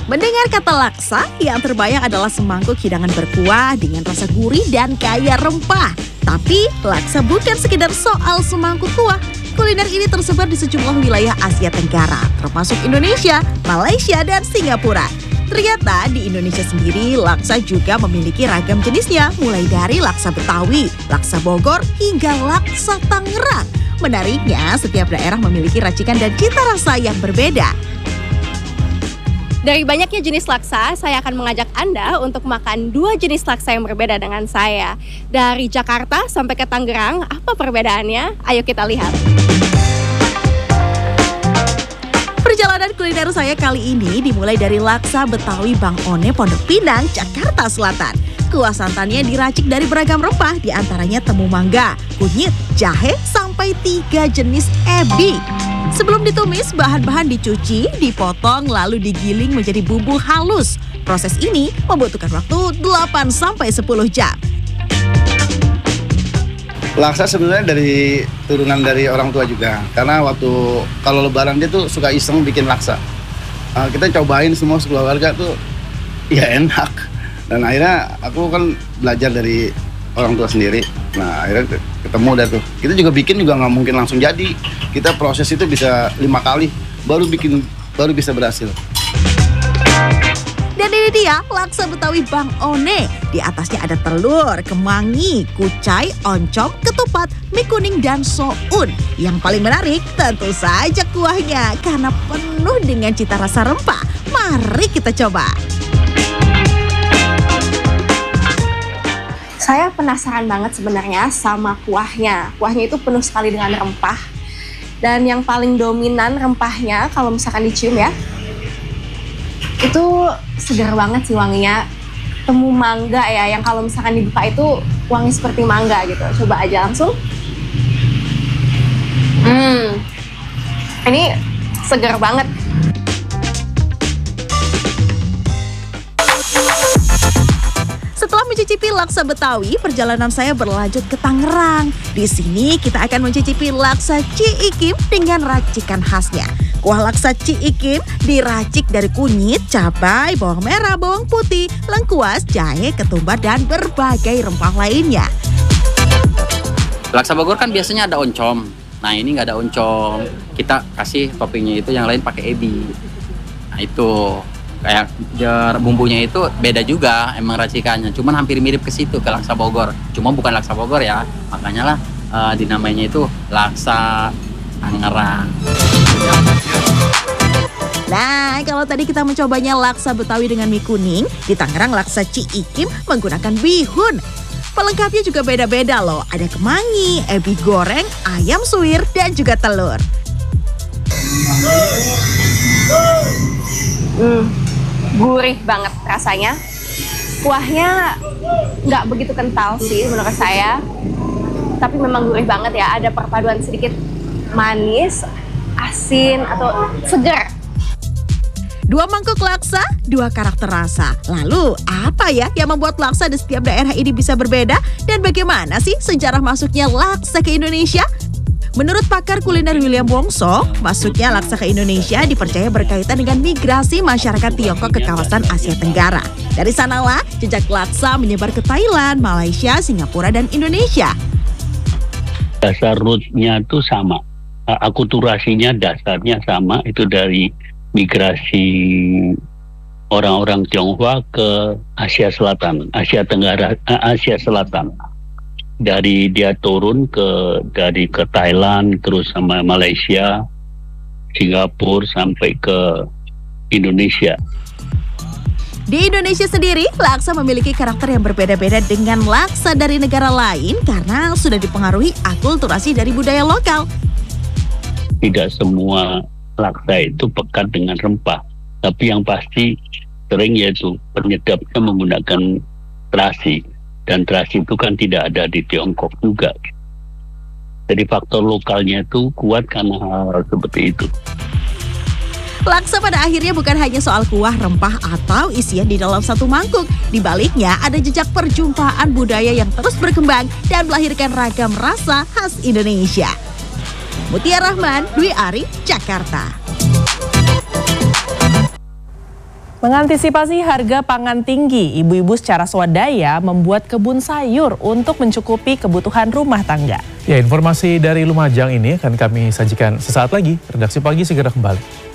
Mendengar kata laksa, yang terbayang adalah semangkuk hidangan berkuah dengan rasa gurih dan kaya rempah. Tapi laksa bukan sekedar soal semangkuk kuah. Kuliner ini tersebar di sejumlah wilayah Asia Tenggara, termasuk Indonesia, Malaysia, dan Singapura. Ternyata di Indonesia sendiri, laksa juga memiliki ragam jenisnya, mulai dari laksa Betawi, laksa Bogor, hingga laksa Tangerang. Menariknya, setiap daerah memiliki racikan dan cita rasa yang berbeda. Dari banyaknya jenis laksa, saya akan mengajak Anda untuk makan 2 jenis laksa yang berbeda dengan saya. Dari Jakarta sampai ke Tangerang, apa perbedaannya? Ayo kita lihat. Perjalanan kuliner saya kali ini dimulai dari laksa Betawi Bang One, Pondok Pinang, Jakarta Selatan. Kuah santannya diracik dari beragam rempah, diantaranya temu mangga, kunyit, jahe, sampai 3 jenis ebi. Sebelum ditumis, bahan-bahan dicuci, dipotong, lalu digiling menjadi bumbu halus. Proses ini membutuhkan waktu 8-10 jam. Laksa sebenarnya dari turunan dari orang tua juga. Karena waktu kalau lebaran dia tuh suka iseng bikin laksa. Kita cobain semua sekeluarga tuh ya enak. Dan akhirnya aku kan belajar dari orang tua sendiri. Nah akhirnya ketemu dah tuh. Kita juga bikin juga nggak mungkin langsung jadi. Kita proses itu bisa 5 kali baru bisa berhasil. Dan ini dia laksa Betawi Bang One. Di atasnya ada telur, kemangi, kucai, oncom, ketupat, mie kuning, dan soun. Yang paling menarik tentu saja kuahnya karena penuh dengan cita rasa rempah. Mari kita coba. Saya penasaran banget sebenarnya sama kuahnya. Kuahnya itu penuh sekali dengan rempah. Dan yang paling dominan rempahnya, kalau misalkan dicium ya, itu segar banget sih wanginya. Temu mangga ya, yang kalau misalkan dibuka itu wangi seperti mangga gitu. Coba aja langsung. Ini segar banget. Setelah mencicipi laksa Betawi, perjalanan saya berlanjut ke Tangerang. Di sini kita akan mencicipi laksa Ciikim dengan racikan khasnya. Kuah laksa Ciikim diracik dari kunyit, cabai, bawang merah, bawang putih, lengkuas, jahe, ketumbar, dan berbagai rempah lainnya. Laksa Bogor kan biasanya ada oncom. Nah ini nggak ada oncom. Kita kasih toppingnya itu yang lain pakai ebi. Nah itu kayak bumbunya itu beda juga emang racikannya. Cuman hampir mirip ke situ ke laksa Bogor. Cuma bukan laksa Bogor ya. Makanya lah dinamainya itu laksa Tangerang. Nah, kalau tadi kita mencobanya laksa Betawi dengan mie kuning, di Tangerang laksa Ciikim menggunakan bihun. Pelengkapnya juga beda-beda loh. Ada kemangi, ebi goreng, ayam suwir, dan juga telur. Gurih banget rasanya. Kuahnya nggak begitu kental sih menurut saya. Tapi memang gurih banget ya. Ada perpaduan sedikit manis, asin, atau segar. 2 mangkuk laksa, 2 karakter rasa. Lalu, apa ya yang membuat laksa di setiap daerah ini bisa berbeda? Dan bagaimana sih sejarah masuknya laksa ke Indonesia? Menurut pakar kuliner William Wongso, masuknya laksa ke Indonesia dipercaya berkaitan dengan migrasi masyarakat Tiongkok ke kawasan Asia Tenggara. Dari sanalah jejak laksa menyebar ke Thailand, Malaysia, Singapura, dan Indonesia. Dasar rootnya itu sama, akulturasinya dasarnya sama, itu dari migrasi orang-orang Tionghoa ke Asia Selatan, Asia Tenggara, Asia Selatan. Dari dia turun dari Thailand, terus sama Malaysia, Singapura, sampai ke Indonesia. Di Indonesia sendiri, laksa memiliki karakter yang berbeda-beda dengan laksa dari negara lain karena sudah dipengaruhi akulturasi dari budaya lokal. Tidak semua laksa itu pekat dengan rempah, tapi yang pasti sering yaitu penyedapnya menggunakan terasi, dan terasi itu kan tidak ada di Tiongkok juga. Jadi faktor lokalnya itu kuat karena hal seperti itu. Laksa pada akhirnya bukan hanya soal kuah, rempah, atau isian di dalam satu mangkuk. Di baliknya ada jejak perjumpaan budaya yang terus berkembang dan melahirkan ragam rasa khas Indonesia. Mutia Rahman, Dwi Ari, Jakarta. Mengantisipasi harga pangan tinggi, ibu-ibu secara swadaya membuat kebun sayur untuk mencukupi kebutuhan rumah tangga. Ya, informasi dari Lumajang ini akan kami sajikan sesaat lagi. Redaksi Pagi segera kembali.